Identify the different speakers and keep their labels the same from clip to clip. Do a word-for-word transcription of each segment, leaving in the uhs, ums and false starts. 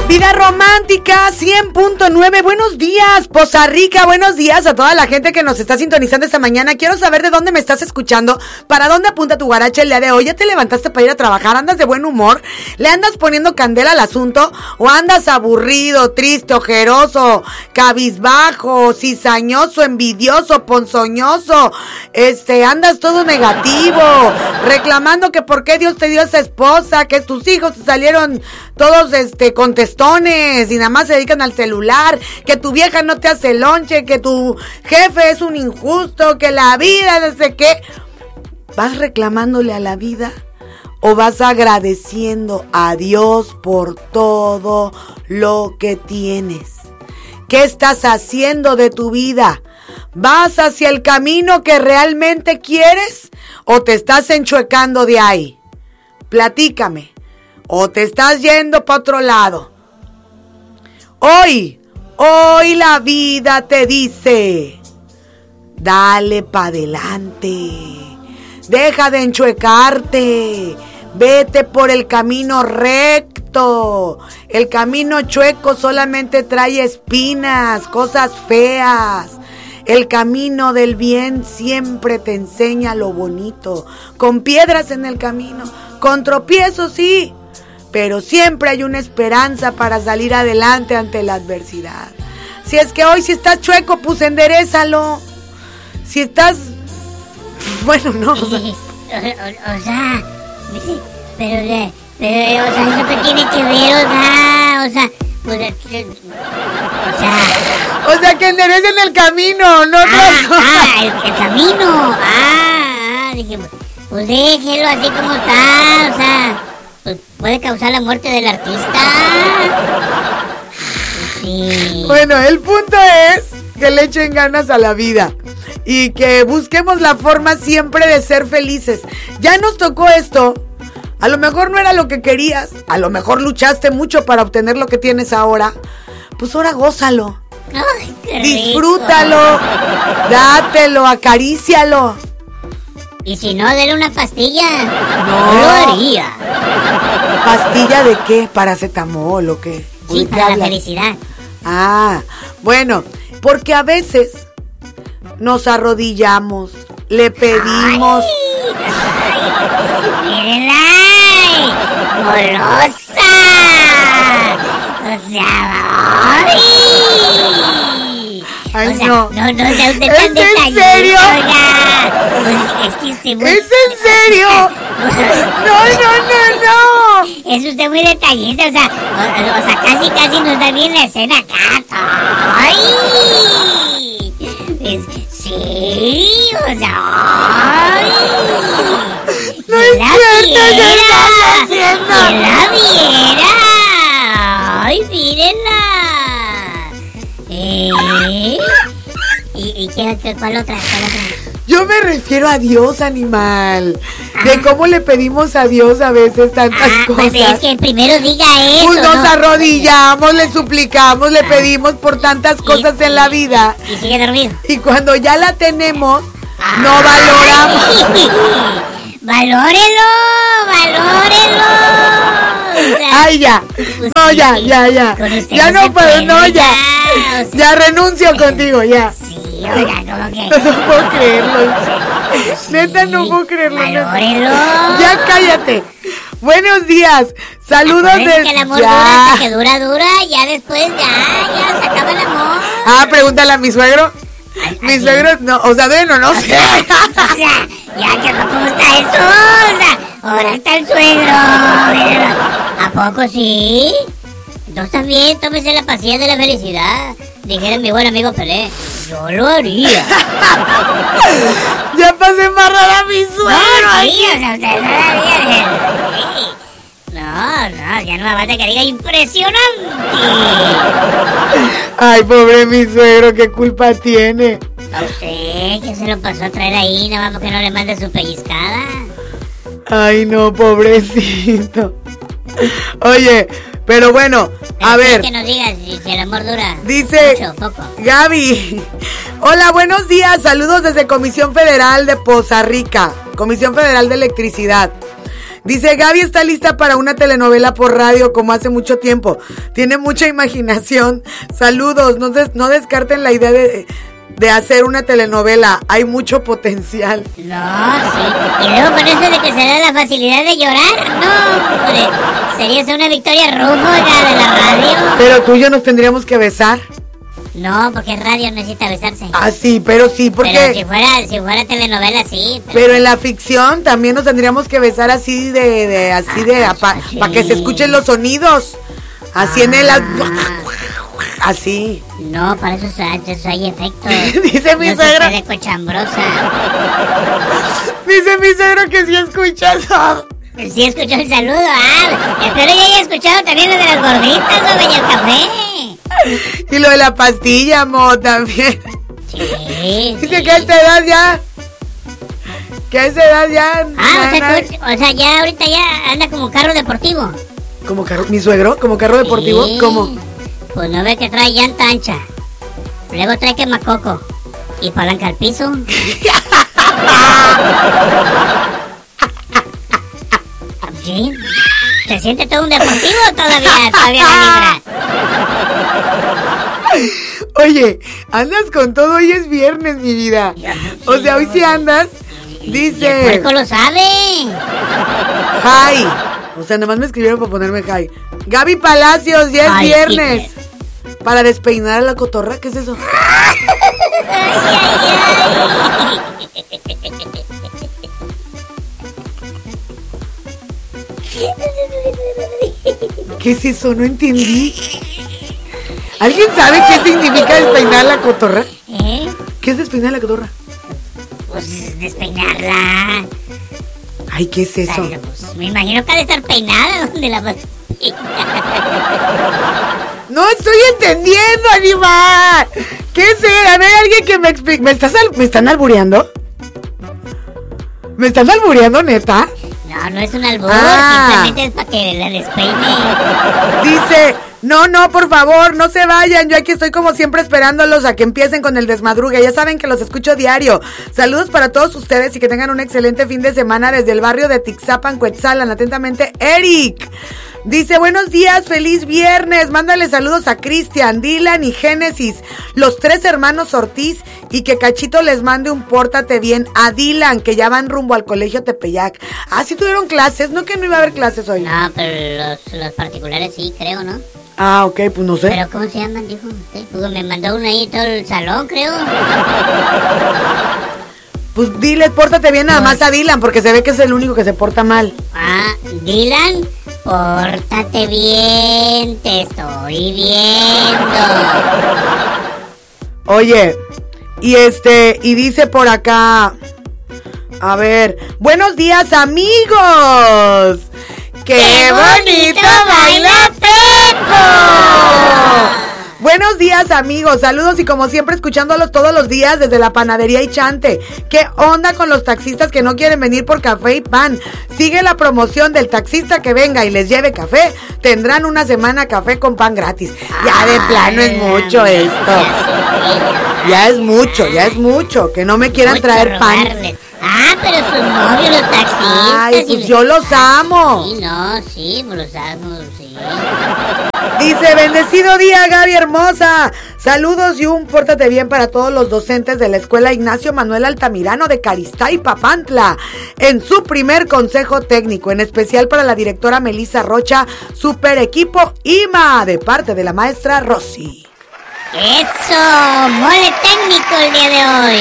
Speaker 1: Vida romántica cien punto nueve. Buenos días, Poza Rica. Buenos días a toda la gente que nos está sintonizando esta mañana. Quiero saber de dónde me estás escuchando, para dónde apunta tu guaracha el día de hoy. ¿Ya te levantaste para ir a trabajar? ¿Andas de buen humor? ¿Le andas poniendo candela al asunto? ¿O andas aburrido, triste, ojeroso, cabizbajo, cizañoso, envidioso, ponzoñoso? Este, andas todo negativo, reclamando que por qué Dios te dio esa esposa, que tus hijos te salieron todos este contestones y nada más se dedican al celular, que tu vieja no te hace lonche, que tu jefe es un injusto, que la vida, desde que vas reclamándole a la vida o vas agradeciendo a Dios por todo lo que tienes. ¿Qué estás haciendo de tu vida? ¿Vas hacia el camino que realmente quieres o te estás enchuecando de ahí? Platícame. ¿O te estás yendo para otro lado? Hoy, hoy la vida te dice, dale para adelante, deja de enchuecarte, vete por el camino recto. El camino chueco solamente trae espinas, cosas feas. El camino del bien siempre te enseña lo bonito, con piedras en el camino, con tropiezos sí, pero siempre hay una esperanza para salir adelante ante la adversidad. Si es que hoy si estás chueco, pues enderézalo. Si estás... Bueno, no.
Speaker 2: O, o, o sea, pero, pero, o sea, ¿eso qué tiene que ver? O sea, o sea, pues, o sea...
Speaker 1: O sea, que enderecen el camino, no...
Speaker 2: Ah, ah el, el camino. Ah, ah, dije, pues déjelo así como está, o sea... Pues puede causar la muerte del artista. Sí.
Speaker 1: Bueno, el punto es que le echen ganas a la vida y que busquemos la forma siempre de ser felices. Ya nos tocó esto. A lo mejor no era lo que querías, a lo mejor luchaste mucho para obtener lo que tienes ahora. Pues ahora gózalo.
Speaker 2: Ay, qué
Speaker 1: disfrútalo, dátelo, acarícialo.
Speaker 2: Y si no, dale una pastilla.
Speaker 1: No.
Speaker 2: Yo lo haría.
Speaker 1: ¿Pastilla de qué? ¿Paracetamol o qué?
Speaker 2: Sí, para la felicidad.
Speaker 1: Ah, bueno, porque a veces nos arrodillamos, le pedimos...
Speaker 2: ¡Ay! ¡Golosa! O sea, ¡ay!
Speaker 1: Ay,
Speaker 2: o sea,
Speaker 1: no.
Speaker 2: No, no sea usted
Speaker 1: ¿Es
Speaker 2: tan
Speaker 1: en
Speaker 2: detallista,
Speaker 1: serio?
Speaker 2: oiga. Pues es que usted muy...
Speaker 1: ¿Es en serio? No, no, no, no.
Speaker 2: Es usted muy detallista, o sea, o, o sea, casi, casi nos da bien la escena acá. ¡Ay! Es, sí, o sea, ¡ay!
Speaker 1: No es cierto, ¿qué estás haciendo?
Speaker 2: ¡Que la viera! ¡Ay, mírenla! ¿Eh? ¿Y, y qué, qué, cuál otra? ¿Cuál otra?
Speaker 1: Yo me refiero a Dios, animal. De cómo le pedimos a Dios a veces tantas
Speaker 2: Ah,
Speaker 1: cosas.
Speaker 2: pues es que primero diga eso,
Speaker 1: Pues nos
Speaker 2: ¿no?
Speaker 1: arrodillamos, le suplicamos, le pedimos por tantas cosas
Speaker 2: y,
Speaker 1: en la vida.
Speaker 2: Y sigue dormido.
Speaker 1: Y cuando ya la tenemos, no valoramos.
Speaker 2: ¡Valórelo! ¡Valórelo! O sea,
Speaker 1: Ay, ya.
Speaker 2: pues
Speaker 1: No,
Speaker 2: sí,
Speaker 1: ya,
Speaker 2: sí.
Speaker 1: ya, ya.
Speaker 2: Con usted
Speaker 1: Ya
Speaker 2: no
Speaker 1: no
Speaker 2: se
Speaker 1: puedo,
Speaker 2: puede,
Speaker 1: no, ya.
Speaker 2: ya, o sea.
Speaker 1: Ya renuncio contigo, ya.
Speaker 2: Sí, oiga, ¿cómo que?
Speaker 1: No puedo creerlo.
Speaker 2: Sí,
Speaker 1: Neta, no puedo creerlo. neta.
Speaker 2: valórelo.
Speaker 1: Ya cállate. Buenos días. Saludos
Speaker 2: Acuérdense
Speaker 1: de...
Speaker 2: que el amor
Speaker 1: Ya.
Speaker 2: dura hasta que dura, dura. Ya después, ya, ya, se acaba el amor.
Speaker 1: Ah, pregúntale a mi suegro.
Speaker 2: Ay,
Speaker 1: Mi
Speaker 2: así.
Speaker 1: suegro, no, o sea, bueno, no sé.
Speaker 2: O sea, ya que ¿cómo está esto? O sea, ahora está el suegro. Míralo. ¿A poco sí? Entonces también tómese la pastilla de la felicidad. Dijera mi buen amigo Pelé. Yo lo haría.
Speaker 1: Ya pasé embarrar a mi suegro.
Speaker 2: No, sí, o sea, usted no lo haría. No, no, ya no me falta que diga impresionante.
Speaker 1: Ay, pobre mi suegro, ¿qué culpa tiene?
Speaker 2: A usted, que se lo pasó a traer ahí, nada más porque no le mande su pellizcada.
Speaker 1: Ay, no, pobrecito. Oye, pero bueno, a
Speaker 2: Pero
Speaker 1: ver.
Speaker 2: que nos digas si, si el amor dura.
Speaker 1: Dice
Speaker 2: mucho, poco.
Speaker 1: Gaby. Hola, buenos días. Saludos desde Comisión Federal de Poza Rica. Comisión Federal de Electricidad. Dice, Gaby está lista para una telenovela por radio como hace mucho tiempo. Tiene mucha imaginación. Saludos, no, des, no descarten la idea de, de hacer una telenovela. Hay mucho potencial.
Speaker 2: No, sí. Y luego con eso de que se da la facilidad de llorar. No, hombre. Sería ser una Victoria Rufo ya de la radio.
Speaker 1: Pero tú y yo nos tendríamos que besar.
Speaker 2: No, porque en radio necesita besarse.
Speaker 1: Ah, sí, pero sí, porque...
Speaker 2: Pero si fuera, si fuera telenovela, sí.
Speaker 1: Pero... pero en la ficción también nos tendríamos que besar así de... de así de...
Speaker 2: Ah,
Speaker 1: para
Speaker 2: sí.
Speaker 1: pa que se escuchen los sonidos. Así ah. en el... Así.
Speaker 2: No, para eso hay, eso hay efectos.
Speaker 1: Dice mi
Speaker 2: no
Speaker 1: suegra...
Speaker 2: de cochambrosa.
Speaker 1: Dice mi suegro que sí escuchas.
Speaker 2: Sí escuchó el saludo. Ah, espero ya haya escuchado también lo de las gorditas, lo de el café.
Speaker 1: Y lo de la pastilla, Mo, también.
Speaker 2: Sí.
Speaker 1: Dice sí. que a esta edad ya. Que a esa edad ya.
Speaker 2: Ah, o sea, tú, o sea, ya ahorita ya anda como carro deportivo.
Speaker 1: ¿Como carro? ¿Mi suegro? ¿Como carro deportivo?
Speaker 2: Sí.
Speaker 1: ¿Cómo?
Speaker 2: Pues no ve que trae llanta ancha. Luego trae quemacoco. Y palanca al piso. ¿Sí? ¿Se siente todo un deportivo o todavía, todavía la libra?
Speaker 1: Oye, andas con todo, hoy es viernes, mi vida. O sea, hoy sí andas. Dice...
Speaker 2: El puerco lo sabe.
Speaker 1: Hi. O sea, nada más me escribieron para ponerme hi. Gaby Palacios, ya es ay, viernes. Sí. Para despeinar a la cotorra, ¿qué es eso?
Speaker 2: Ay, ay, ay.
Speaker 1: ¿Qué es eso? No entendí. ¿Alguien sabe qué significa despeinar la cotorra?
Speaker 2: ¿Eh?
Speaker 1: ¿Qué es despeinar la cotorra?
Speaker 2: Pues despeinarla.
Speaker 1: Ay, ¿qué es eso?
Speaker 2: Claro, pues, me imagino que ha de estar peinada. ¿Dónde la vas a peinar?
Speaker 1: No estoy entendiendo, animal. ¿Qué es eso? A ver, alguien que me explique. ¿Me, estás al... ¿Me están albureando? ¿Me están albureando, neta?
Speaker 2: No, no es un albur, ah. simplemente es para que la despeine.
Speaker 1: Dice, no, no, por favor, no se vayan. Yo aquí estoy como siempre esperándolos a que empiecen con el desmadrugue. Ya saben que los escucho diario. Saludos para todos ustedes y que tengan un excelente fin de semana desde el barrio de Tixapan, Cuetzalan. Atentamente, Eric. Dice, buenos días, feliz viernes. Mándale saludos a Cristian, Dylan y Génesis, los tres hermanos Ortiz, y que Cachito les mande un pórtate bien a Dylan, que ya van rumbo al colegio Tepeyac. Ah, ¿sí tuvieron clases? ¿No que no iba a haber clases hoy?
Speaker 2: No, pero los, los particulares sí, creo, ¿no?
Speaker 1: Ah, ok, pues no sé.
Speaker 2: ¿Pero cómo se llaman, dijo usted? Pues me mandó uno ahí todo el salón, creo.
Speaker 1: Pues dile, pórtate bien nada más a Dylan, porque se ve que es el único que se porta mal.
Speaker 2: Ah, Dylan, pórtate bien, te estoy viendo.
Speaker 1: Oye, y este, y dice por acá, a ver, buenos días, amigos. ¡Qué, ¡Qué bonito baila Peco! Buenos días, amigos, saludos y como siempre escuchándolos todos los días desde la panadería Ichante. ¿Qué onda con los taxistas que no quieren venir por café y pan? Sigue la promoción del taxista que venga y les lleve café. Tendrán una semana café con pan gratis. Ya de plano es mucho esto. Ya es mucho, ya es mucho. Que no me quieran mucho traer pan.
Speaker 2: Robarles. Ah, pero sus novios, los taxistas.
Speaker 1: Ay, pues yo los amo.
Speaker 2: Sí, no, sí, los amo, sí.
Speaker 1: Dice, bendecido día, Gaby hermosa. Saludos y un pórtate bien para todos los docentes de la Escuela Ignacio Manuel Altamirano de Caristay, Papantla, en su primer consejo técnico, en especial para la directora Melissa Rocha, super equipo I M A, de parte de la maestra Rosy.
Speaker 2: ¡Eso! ¡Mole técnico el día de hoy!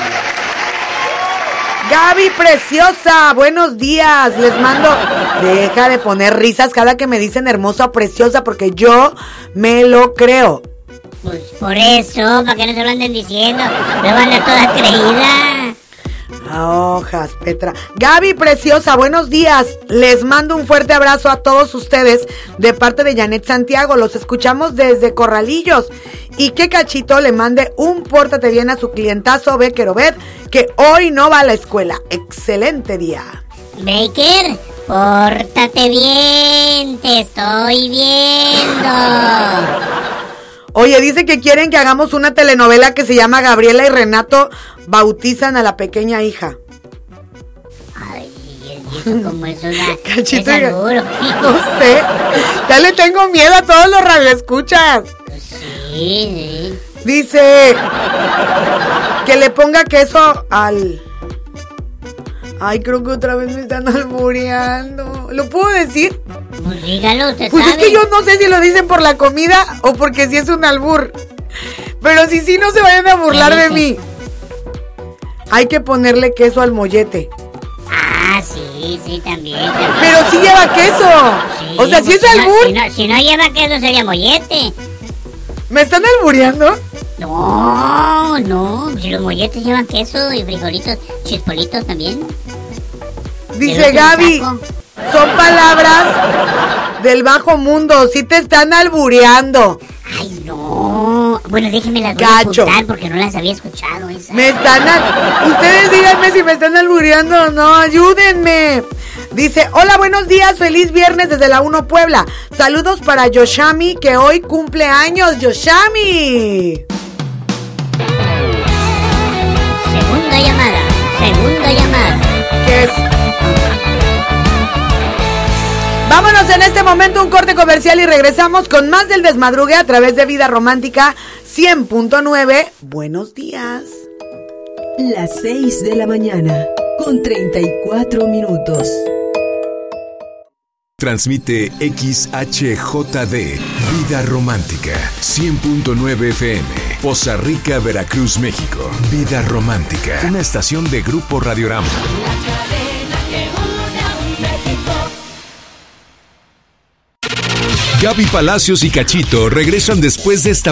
Speaker 1: Gaby preciosa, buenos días, les mando, deja de poner risas cada que me dicen hermosa o preciosa porque yo me lo creo.
Speaker 2: Pues por eso, para que no se lo anden diciendo, me van a toda creída.
Speaker 1: Hojas, Petra. Gaby preciosa, buenos días, les mando un fuerte abrazo a todos ustedes de parte de Janet Santiago, los escuchamos desde Corralillos. Y que Cachito le mande un pórtate bien a su clientazo Becker Obed, que hoy no va a la escuela. Excelente día.
Speaker 2: Baker, pórtate bien, te estoy viendo.
Speaker 1: Oye, dice que quieren que hagamos una telenovela que se llama Gabriela y Renato bautizan a la pequeña hija.
Speaker 2: Ay, Cachito, como es una...
Speaker 1: Cachito,
Speaker 2: es albur.
Speaker 1: no sé. Ya le tengo miedo a todos los radioescuchas.
Speaker 2: Sí, sí.
Speaker 1: Dice que le ponga queso al... Ay, creo que otra vez me están albureando. ¿Lo puedo decir?
Speaker 2: Pues dígalo, usted
Speaker 1: Pues
Speaker 2: sabe.
Speaker 1: es que yo no sé si lo dicen por la comida o porque sí es un albur. Pero si sí, no se vayan a burlar de mí. Hay que ponerle queso al mollete.
Speaker 2: Ah, sí, sí, también. también.
Speaker 1: Pero sí lleva queso.
Speaker 2: Sí,
Speaker 1: O sea, si es
Speaker 2: pues, no-
Speaker 1: albur.
Speaker 2: Si no, si no lleva queso sería mollete.
Speaker 1: ¿Me están albureando?
Speaker 2: No, no. Si los molletes llevan queso y frijolitos, chispolitos también.
Speaker 1: Dice
Speaker 2: Pero
Speaker 1: Gaby,
Speaker 2: saco.
Speaker 1: son palabras del bajo mundo. Sí te están albureando.
Speaker 2: Ay, no. Bueno, déjenme las voy a
Speaker 1: Gacho.
Speaker 2: apuntar porque no las había escuchado esa.
Speaker 1: Me están... al- Ustedes díganme si me están albureando o no. Ayúdenme. Dice, hola, buenos días, feliz viernes desde la uno Puebla. Saludos para Yoshami, que hoy cumple años. Yoshami.
Speaker 2: Segunda llamada. Segunda llamada.
Speaker 1: ¿Qué es? Vámonos en este momento a un corte comercial y regresamos con más del desmadrugue a través de Vida Romántica cien punto nueve. Buenos días.
Speaker 3: Las seis de la mañana, con treinta y cuatro minutos.
Speaker 4: Transmite X H J D, Vida Romántica, cien punto nueve F M, Poza Rica, Veracruz, México. Vida Romántica, una estación de Grupo Radiorama. Gaby Palacios y Cachito regresan después de esta